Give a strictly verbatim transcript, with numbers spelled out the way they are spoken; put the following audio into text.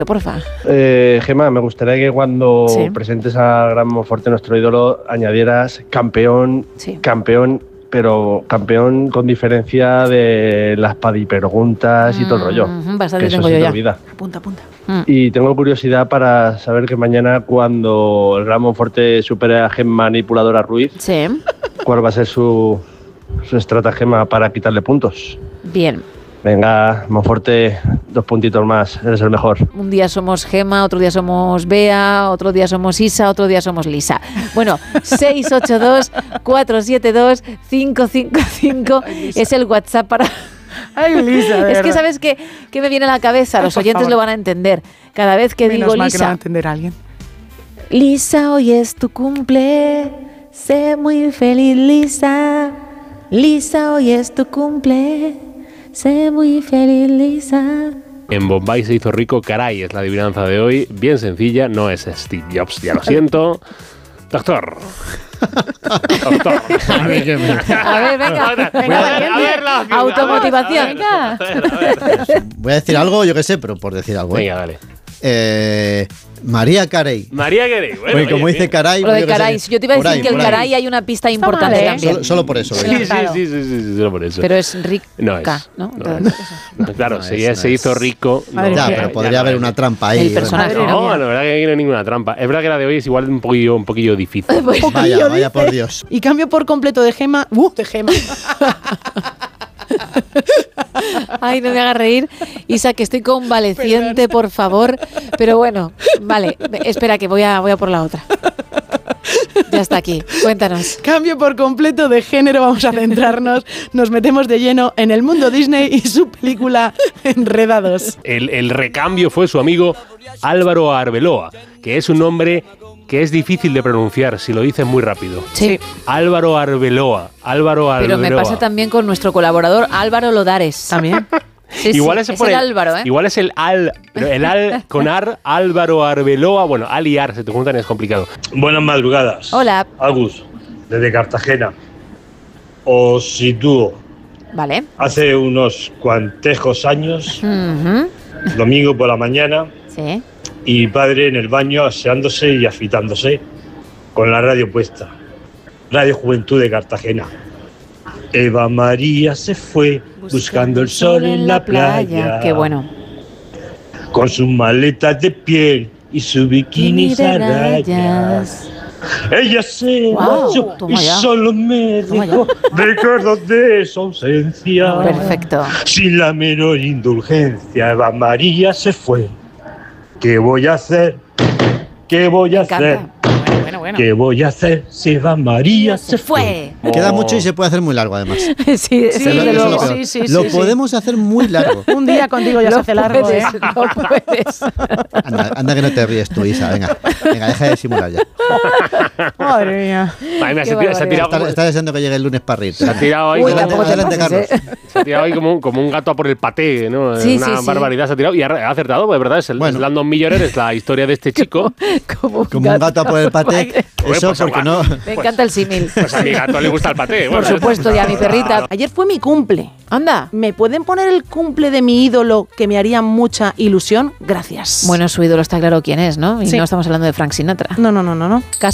Porfa. Eh, Gemma, me gustaría que cuando Sí. presentes a Gran Monforte, nuestro ídolo, añadieras campeón, Sí. campeón, pero campeón con diferencia de las padipreguntas y todo el rollo. Mm, bastante que eso tengo se yo te ya. olvida. Apunta, apunta. Mm. Y tengo curiosidad para saber que mañana, cuando el Gran Monforte supere a Gemma Manipuladora Ruiz, Sí. ¿cuál va a ser su, su estratagema para quitarle puntos? Bien. Venga, Monforte, dos puntitos más, eres el mejor. Un día somos Gema, otro día somos Bea, otro día somos Isa, otro día somos Lisa. Bueno, seis ocho dos, cuatro siete dos, cinco cinco cinco es el WhatsApp para... Ay, Lisa, de Es que verdad. ¿sabes qué, qué me viene a la cabeza? Ay, Los por oyentes favor. lo van a entender. Cada vez que Menos digo mal que no va a Lisa, entender a alguien. Lisa, hoy es tu cumple, sé muy feliz, Lisa. Lisa, hoy es tu cumple, sé muy feliz, Lisa. En Bombay se hizo rico, caray, es la adivinanza de hoy. Bien sencilla, no es Steve Jobs, ya lo siento. Doctor. Doctor. A ver, venga, venga, a ver, la- automotivación. a ver, a ver, a ver. Voy a decir algo, yo qué sé, pero por decir algo. ¿eh? Venga, dale. Eh, María Carey. María Carey. Bueno, Porque como oye, dice Caray... Lo de yo qué sé, caray, yo te iba a por decir ahí, que el por ahí. caray hay una pista Está importante mal, ¿eh? también. Solo, solo por eso. lo Sí, digo. sí, sí, sí, sí, sí, solo por eso. Pero es rica, No es, ¿no? no es. No, claro, No si es, ya no se es. hizo rico... Madre no, Ya, mía, pero ya podría no haber es. una trampa ahí. El personaje. Madre No, mía. la verdad que aquí no hay ninguna trampa. Es verdad que la de hoy es igual un poquillo, un poquillo difícil. Vaya, vaya por Dios. Y cambio por completo de Gema. ¡Uh! De Gema. Ay, no me hagas reír. Isa, que estoy convaleciente, por favor. Pero bueno, vale, espera que voy a, voy a por la otra. Ya está aquí, cuéntanos. Cambio por completo de género. Vamos a centrarnos. Nos metemos de lleno en el mundo Disney y su película Enredados. El, el recambio fue su amigo Álvaro Arbeloa, que es un nombre que es difícil de pronunciar si lo dices muy rápido. Sí, Álvaro Arbeloa, Álvaro Arbeloa. pero me pasa también con nuestro colaborador Álvaro Lodares. También. Sí, Igual sí, es, es por el Álvaro, ¿eh? Igual es el al, pero el al con ar, Álvaro Arbeloa, bueno, al y ar se te juntan, es complicado. Buenas madrugadas. Hola. Agus, desde Cartagena. Os sitúo. Vale. Hace unos cuantejos años, Ujú. domingo por la mañana, Sí. y mi padre en el baño aseándose y afitándose, con la radio puesta. Radio Juventud de Cartagena. Eva María se fue buscando el sol en la playa. Qué bueno. Con sus maletas de piel y su bikini de a rayas. rayas. Ella se Guau, marchó y toma ya. solo me Toma dejó recuerdos de su ausencia. Perfecto. Sin la menor indulgencia, Eva María se fue. ¿Qué voy a hacer? ¿Qué voy a Me hacer? encanta. Bueno, bueno, bueno. ¿Qué voy a hacer si Eva María se, Se fue. Queda mucho y se puede hacer muy largo, además. Sí, Sí, desde Eso es lo luego. peor. sí, sí, Lo sí, sí. podemos hacer muy largo. Un día contigo ya se Lo hace largo, puedes, ¿eh? lo puedes. Anda, anda que no te ríes tú, Isa. Venga, venga, deja de simular ya. Madre mía. Ay, mira, Qué se, tira- se ha tirado Estás como, está deseando que llegue el lunes para reír. se ha tirado ahí, Uy, como, tampoco te Adelante, pases, Carlos. ¿eh? se ha tirado ahí como, un- como un gato a por el paté, ¿no? Sí, Una sí, sí. barbaridad se ha tirado y ha, ha acertado, pues, de verdad, es el Bueno. Landon Miller, es la historia de este chico. Como Como un gato a por el paté. Pues, Eso pues, porque no... Me encanta el símil. Pues a mi gato le gusta el paté. Por bueno, supuesto, y a mi perrita. Ayer fue mi cumple. Anda. ¿Me pueden poner el cumple de mi ídolo que me haría mucha ilusión? Gracias. Bueno, su ídolo está claro quién es, ¿no? Y Sí. no estamos hablando de Frank Sinatra. No, no, no, no, no.